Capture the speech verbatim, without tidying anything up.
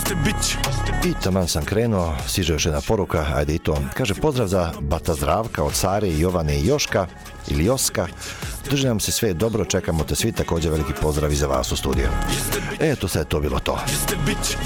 I taman sam krenuo, stiže još jedna poruka, ajde i to. Kaže, pozdrav za Bata Zdravka od Sare, Jovane i Joška, ili Joska. Drži nam se sve dobro, čekamo te svi, također veliki pozdrav i za vas u studiju. Eto, sad je to bilo to.